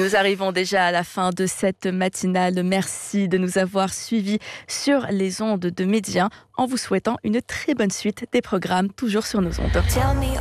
Nous arrivons déjà à la fin de cette matinale. Merci de nous avoir suivis sur les ondes de Média en vous souhaitant une très bonne suite des programmes toujours sur nos ondes.